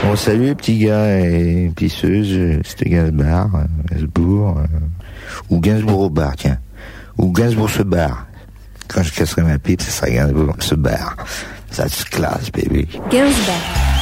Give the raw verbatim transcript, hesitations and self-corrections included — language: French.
Bon, salut les petits gars et pisseuses, c'était Gainsbourg, Gainsbourg, euh, ou Gainsbourg au bar, tiens. Ou Gainsbourg se barre. Quand je casserai ma pipe, ça sera Gainsbourg se barre. Ça se classe, baby. Gainsbourg.